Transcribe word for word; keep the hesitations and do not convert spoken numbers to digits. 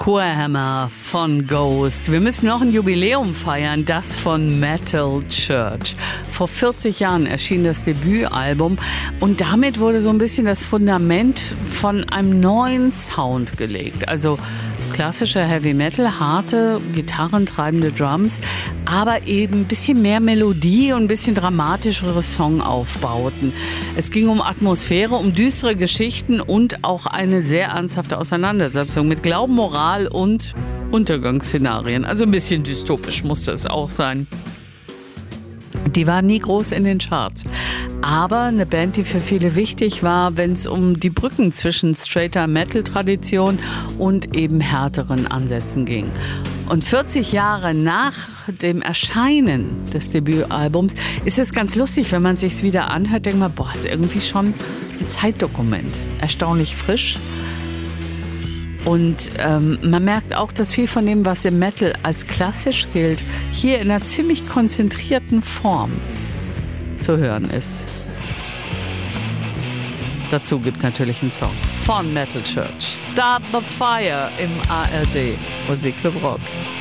Choirhammer von Ghost. Wir müssen noch ein Jubiläum feiern, das von Metal Church. Vor vierzig Jahren erschien das Debütalbum und damit wurde so ein bisschen das Fundament von einem neuen Sound gelegt. Also klassischer Heavy Metal, harte, gitarrentreibende Drums, aber eben ein bisschen mehr Melodie und ein bisschen dramatischere Songaufbauten. Es ging um Atmosphäre, um düstere Geschichten und auch eine sehr ernsthafte Auseinandersetzung mit Glauben, Moral und Untergangsszenarien. Also ein bisschen dystopisch musste es auch sein. Die war nie groß in den Charts. Aber eine Band, die für viele wichtig war, wenn es um die Brücken zwischen straighter Metal-Tradition und eben härteren Ansätzen ging. Und vierzig Jahre nach dem Erscheinen des Debütalbums ist es ganz lustig, wenn man es sich wieder anhört, denkt man, boah, ist irgendwie schon ein Zeitdokument. Erstaunlich frisch. Und ähm, man merkt auch, dass viel von dem, was im Metal als klassisch gilt, hier in einer ziemlich konzentrierten Form zu hören ist. Dazu gibt es natürlich einen Song von Metal Church. Start the Fire im A R D Musikclub Rock.